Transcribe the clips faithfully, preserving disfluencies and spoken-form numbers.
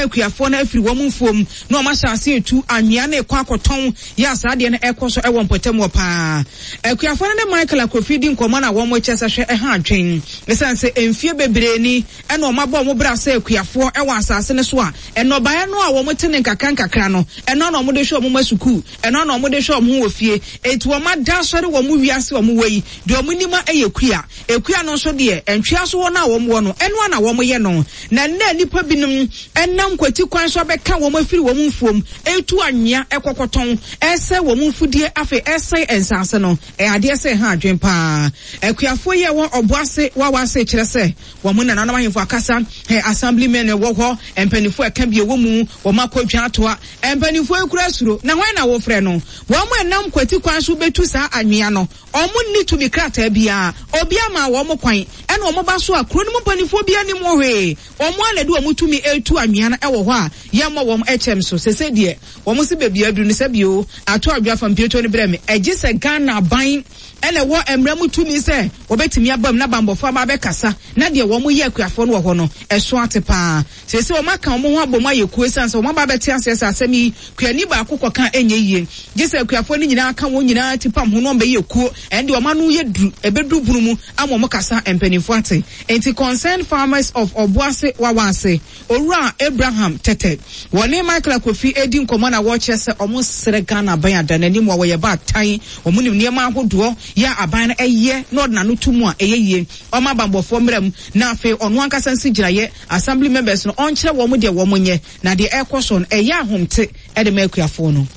akuafo na afiri wo mfom na o ma hyase etu anwea na ekwa akoton ya asade na ekoso ewo mpotem pa akuafo na Michael Akofi di nkomo na wo mo kyesa hwe eha adwen esanse emfie bebre ni ena o ma bo mo bra sa akuafo ewo asase ne so a eno bae no a wo mo tene nkaka nkakra no eno na o mo de hwe o mo masuku eno na o mo de hwe o mo ofie etu o ma da sori wo mo wiase o mo wei de o mo nima eyekua ekua no so de entwea so wo na wo mo no eno na wo mo ye no na na nipa binum enam kwati kwan so beka wo mo afiri wo mo mfuom etu anwea ekokoton ese wo mo mfudie afi ese ensase no e ade ese ha adwen pa akuafo ye wo oboase wa wase kire se wo mo nana na mahemfo akasa he assemblymen wo ho empanifo eka bie wo mu wo makotwa atoa empanifo ekura suro na hwan na wo frɛ no wo mo enam kwati kwan so betu saa anwea no omo ni to be krata bia obi ama wo mo kwan ena omo ba so akro ni mo panifo bia ni mo hwe omo anadu omo tumi etu anwea na ewo ho a ye mo wo mo echem so sese de wo mo se bebia adu ni se bio ato adwa fam pieto ni breme eji se Ghana ban ena wo emramu tumi se obetimi abam na bambofo ma be kasa na de wo mo ye akuafo no ho no eso atepa sese wo maka mo ho abom ayeku esanse wo ma ba beti asese asemi kuani ba akokɔ kan enye yie gise akuafo ni nyina aka wo nyina tipam ho no be yeku ende wo ma no ye duru ebedu burumu amo mo kasa empanifo ate enti concerned farmers of Obuase Wawase Owura Abraham Tete woni Michael Akofi edi nkomo na wo kyese omo sere Ghana ban adanani mo wo ye ba tan omo nim niam ahodo ya aban na eye no na no tumu a eyeye o ma bambofo mram na afi ono ankasa nsi giraye assembly members no onche wo mo de wo mo nye na de ekoso no eye ahomte e de makuafo no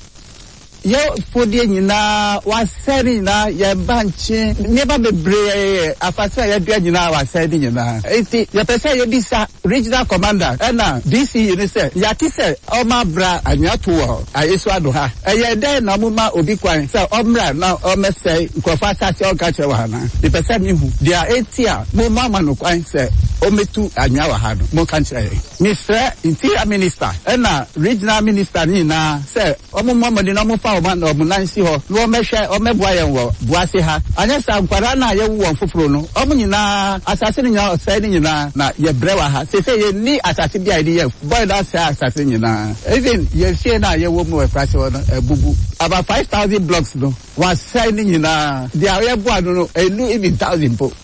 yo fodie nyina wa seri na ye banche neba bebre afasa ye dua nyina wa seri nyina enti ye pese ye bisa regional commander na D C ni se ya ti se o ma bra anyato wo ayeso ado ha eye den na mo ma obi kwan se o mra na o mese nkofa asase o ka che wa na ye pese mi hu dia etia mo ma ma no kwan se o metu anya wa ha no mo kan che Mister Interior Minister na regional minister ni na se o mo mo de na mo fa o ma no munansi ho no mehwe o meboa yen wo Buase ha anya sa nkwara na ye wo foforo no o nyina asase ni nyina osai ni nyina na ye brewa ha se se ye ni asase bia ide ye boy da sa asase nyina even ye sie na ye wo mu e prase wo no ebubu about five thousand blocks no wa sai ni nyina dia ye boa no enu even thousand po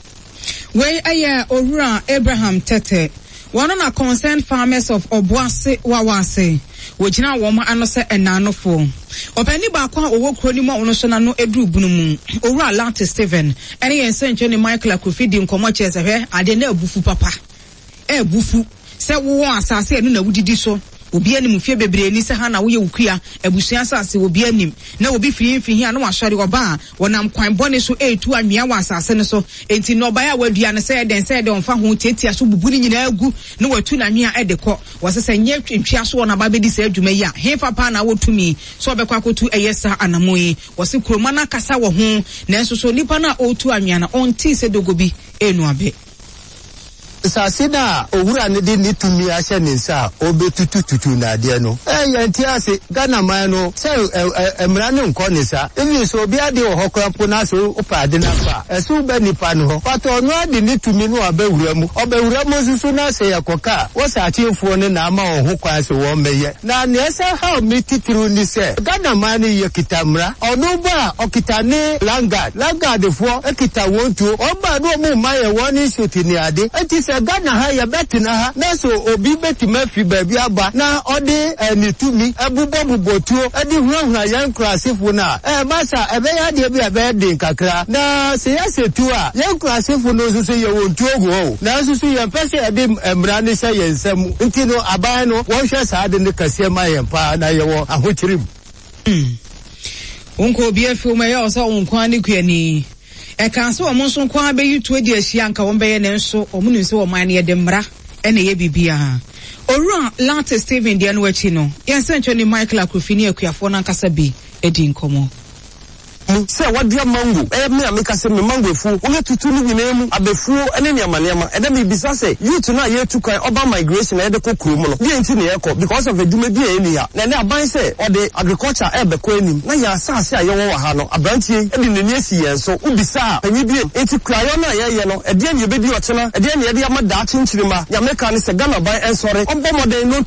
we aye Owura Abraham Tete one na concerned farmers of Obuase Wawase wojina wo ma anose enanofo opani ba kwa owo kroni mo ono so na no edru bunu mu Owura Lante Stephen ene yense nche ni Michael Akofi di nkomo chese hwe ade na ebufu papa ebufu se wo asase enu na wudidi so obi anim fie bebre ni se ha na wo ye wukua abusua asase obi anim na obi fie mfi ha na wahware oba wonam kwan bone so etu anwea wa asase ne so enti no ba ya wadua ne se den se de onfa ho tietia so bubu ni nyina agu na watu na nwea edekọ wasese nye twetwa so na ba bedi se adwuma yi a hefa pa na wotumi so obekwa akotu eyesa anamoyi wase kroma na kasa wo ho na enso so nipa na otu anwea na onti se dogobi enu abe Sasina Owura ne di ni tumi ahye ne nsa obetutu tutu na ade no eh yanti ase Ghana man no se emra ne nko ne sa ebi so obi ade wo hokrampo na so opade na fa esu ba nipa no ho pato no ade ni tumi no abawura mu obawura mu susu na se yakoka wo sa achefo ne na ama wo ho kwa se wo meye na ne se ha mi titru ni se Ghana man ye kitamra ono ba okitane langard langard fo ekita wontu oba no mu maye woni shuti ni ade enti Ghana ha ya betina ha na so obi betima fi baabi aba na ode enitumi ebubo bubotuo edi hurahura yan krasifo na eh masa ebe ya de bi ebe de kakra na se ya setu a yan krasifo no so ye wontuo go na so so ye pese ebe emra ne se ye nsam nti no aban no won hwe sa de ne kase ma ye pa na ye wo ahochirim unko obi afi ma ye o so unko ani kuani e kan so omo so kwa be yutu edi ahia nka won be ye ne nso omo nu nso wo man ne de mra e na ye bibia Owura Lante Stephen de no achi no yense ncho ni Michael Akofi ne akuafo na nkasa bi edi nkomo se wadia mango eh me ameka se me mango fu wo tutu ni nyina mu abefu ene ne amanema e da me bisa se youth na ye tukan oba migration e de kokuru mu no bi enti ne yeko because of eduma bi e ni ya na ne aban se o de agriculture e be ko enim na ya asase a ye wo ha no abrantie e de ne ne asi ye so ubisa panyi bi enti krayo na ye ye no e de ne ye be bi o chena e de ne ye de amada chinchirima ya meka ne se Ghana ban ensore ombo modern no